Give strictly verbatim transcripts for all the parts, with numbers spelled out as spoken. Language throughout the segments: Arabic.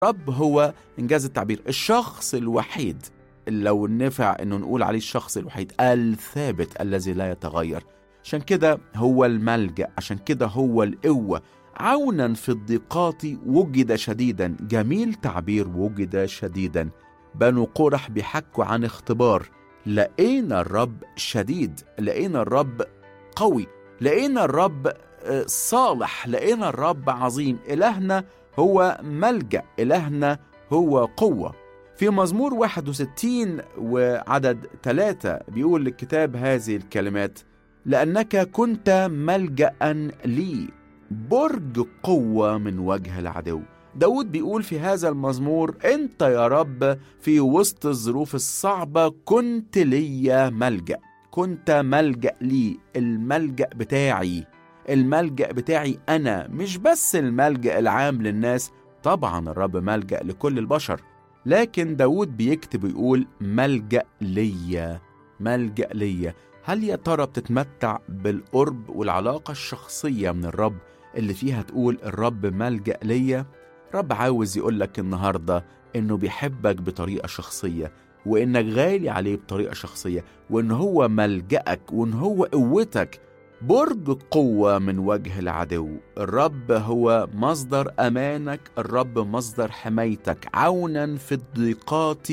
الرب هو إنجاز التعبير الشخص الوحيد، لو نفع إنه نقول عليه الشخص الوحيد الثابت الذي لا يتغير. عشان كده هو الملجأ، عشان كده هو القوة. عونا في الضيقات وجد شديدا. جميل تعبير وجد شديدا. بنو قرح بيحكوا عن اختبار. لقينا الرب شديد، لقينا الرب قوي، لقينا الرب صالح، لقينا الرب عظيم. إلهنا هو ملجأ، إلهنا هو قوة. في مزمور واحد وستين وعدد ثلاثة بيقول الكتاب هذه الكلمات: لأنك كنت ملجأ لي، برج قوة من وجه العدو. داود بيقول في هذا المزمور: أنت يا رب في وسط الظروف الصعبة كنت لي ملجأ، كنت ملجأ لي، الملجأ بتاعي، الملجأ بتاعي أنا، مش بس الملجأ العام للناس. طبعا الرب ملجأ لكل البشر، لكن داود بيكتب ويقول ملجأ ليا، ملجأ ليا. هل يا ترى بتتمتع بالقرب والعلاقة الشخصية من الرب اللي فيها تقول الرب ملجأ ليا؟ رب عاوز يقولك النهاردة إنه بيحبك بطريقة شخصية، وإنك غالي عليه بطريقة شخصية، وإن هو ملجأك، وإن هو قوتك، برج قوة من وجه العدو. الرب هو مصدر أمانك، الرب مصدر حمايتك. عونا في الضيقات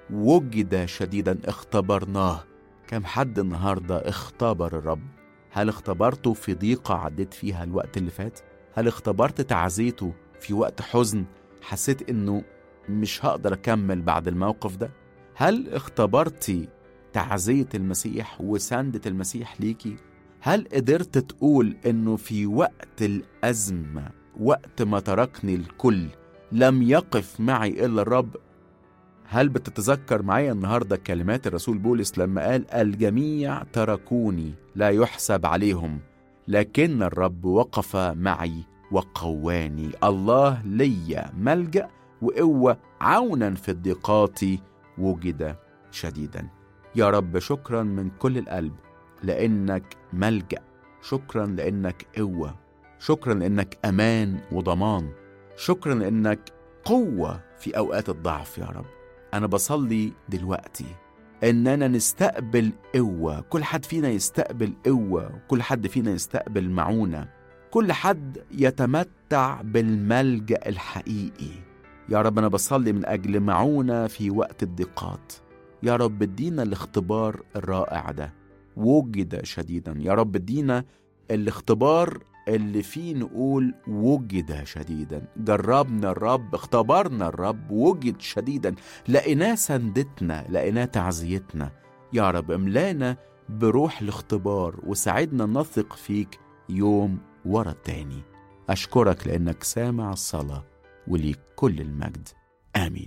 وجد شديدا. اختبرناه. كم حد النهاردة اختبر الرب؟ هل اختبرته في ضيقة عديت فيها الوقت اللي فات؟ هل اختبرت تعزيته في وقت حزن حسيت انه مش هقدر اكمل بعد الموقف ده؟ هل اختبرتي تعزية المسيح وسندة المسيح ليكي؟ هل قدرت تقول انه في وقت الأزمة، وقت ما تركني الكل، لم يقف معي إلا الرب؟ هل بتتذكر معايا النهاردة كلمات الرسول بولس لما قال: الجميع تركوني لا يحسب عليهم، لكن الرب وقف معي وقواني. الله لي ملجأ وقوة، عونا في الضيقات وجد شديدا. يا رب شكرا من كل القلب لأنك ملجأ، شكرا لأنك قوة، شكرا لأنك أمان وضمان، شكرا لأنك قوة في أوقات الضعف. يا رب أنا بصلي دلوقتي إننا نستقبل قوة، كل حد فينا يستقبل قوة، كل حد فينا يستقبل معونة، كل حد يتمتع بالملجأ الحقيقي. يا رب أنا بصلي من أجل معونة في وقت الضيقات. يا رب ادينا الاختبار الرائع ده وجد شديدا. يا رب ادينا الاختبار اللي فيه نقول وجد شديدا. جربنا الرب، اختبرنا الرب، وجد شديدا، لقيناه سندتنا، لقيناه تعزيتنا. يا رب املانا بروح الاختبار وساعدنا نثق فيك يوم ورا التاني. أشكرك لأنك سامع الصلاة، وليك كل المجد. آمين.